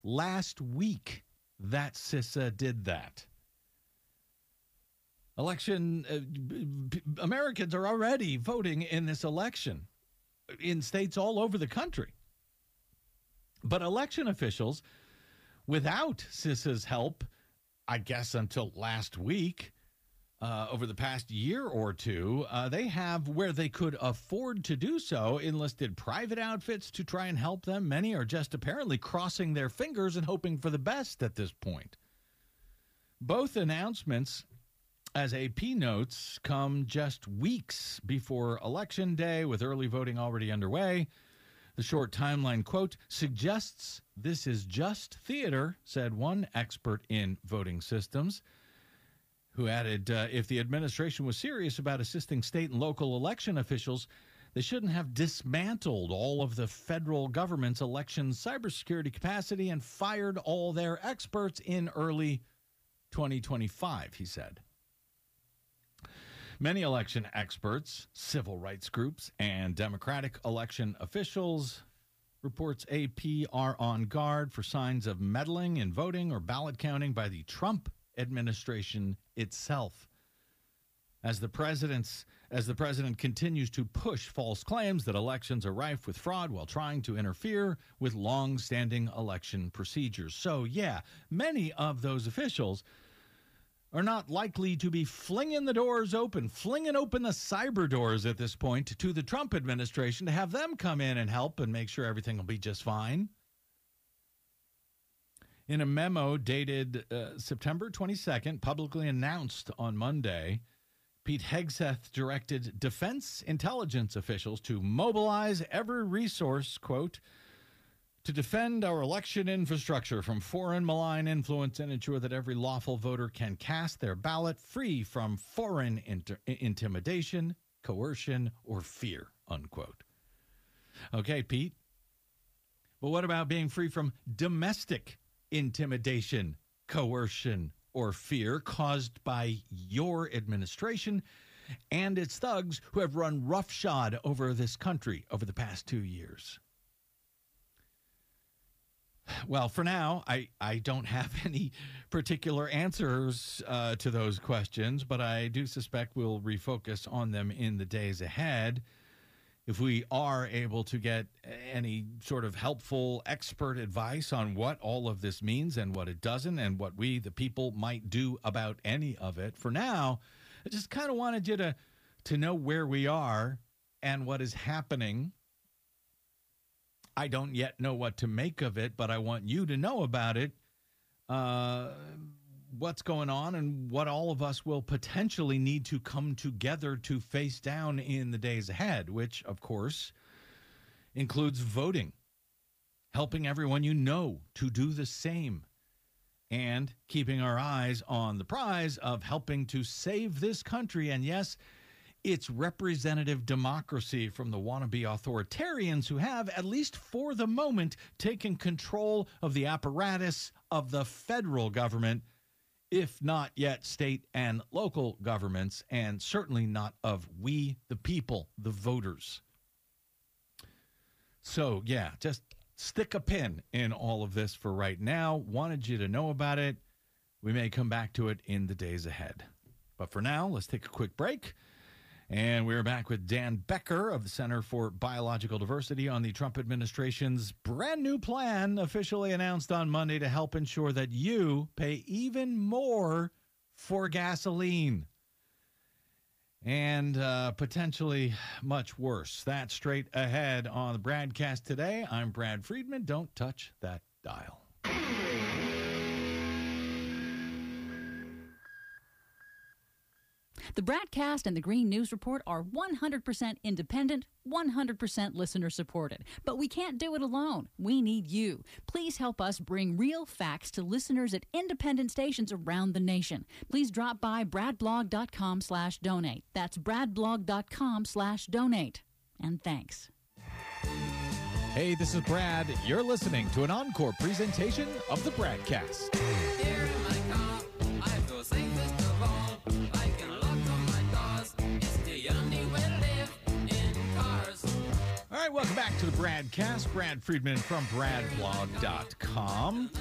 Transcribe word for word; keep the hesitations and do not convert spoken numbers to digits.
last week that CISA did that. Election, uh, Americans are already voting in this election in states all over the country. But election officials, without CISA's help, I guess until last week, uh, over the past year or two, uh, they have, where they could afford to do so, enlisted private outfits to try and help them. Many are just apparently crossing their fingers and hoping for the best at this point. Both announcements, as A P notes, come just weeks before Election Day, with early voting already underway. The short timeline, quote, suggests this is just theater, said one expert in voting systems, who added, uh, if the administration was serious about assisting state and local election officials, they shouldn't have dismantled all of the federal government's election cybersecurity capacity and fired all their experts in early twenty twenty-five, he said. Many election experts, civil rights groups, and Democratic election officials, reports A P, are on guard for signs of meddling in voting or ballot counting by the Trump administration itself. As the president's as the president continues to push false claims that elections are rife with fraud while trying to interfere with long-standing election procedures. So, yeah, many of those officials are not likely to be flinging the doors open, flinging open the cyber doors at this point to the Trump administration to have them come in and help and make sure everything will be just fine. In a memo dated uh, September twenty-second, publicly announced on Monday, Pete Hegseth directed defense intelligence officials to mobilize every resource, quote, to defend our election infrastructure from foreign malign influence and ensure that every lawful voter can cast their ballot free from foreign inter- intimidation, coercion, or fear, unquote. Okay, Pete. But what about being free from domestic intimidation, coercion, or fear caused by your administration and its thugs who have run roughshod over this country over the past two years? Well, for now, I, I don't have any particular answers uh, to those questions, but I do suspect we'll refocus on them in the days ahead. If we are able to get any sort of helpful expert advice on what all of this means and what it doesn't and what we, the people, might do about any of it. For now, I just kind of wanted you to, to know where we are and what is happening. I don't yet know what to make of it, but I want you to know about it, uh, what's going on and what all of us will potentially need to come together to face down in the days ahead, which, of course, includes voting, helping everyone you know to do the same, and keeping our eyes on the prize of helping to save this country. And yes, it's representative democracy from the wannabe authoritarians who have, at least for the moment, taken control of the apparatus of the federal government, if not yet state and local governments, and certainly not of we, the people, the voters. So, yeah, just stick a pin in all of this for right now. Wanted you to know about it. We may come back to it in the days ahead. But for now, let's take a quick break. And we're back with Dan Becker of the Center for Biological Diversity on the Trump administration's brand new plan officially announced on Monday to help ensure that you pay even more for gasoline. And uh, potentially much worse. That's straight ahead on the BradCast today. I'm Brad Friedman. Don't touch that dial. The BradCast and the Green News Report are one hundred percent independent, one hundred percent listener-supported. But we can't do it alone. We need you. Please help us bring real facts to listeners at independent stations around the nation. Please drop by bradblog.com slash donate. That's bradblog.com slash donate. And thanks. Hey, this is Brad. You're listening to an encore presentation of the BradCast. Here in my car, I feel safest of all. I can lock on my doors. It's the only way to live in cars. All right, welcome back to the Bradcast. Brad Friedman from brad blog dot com.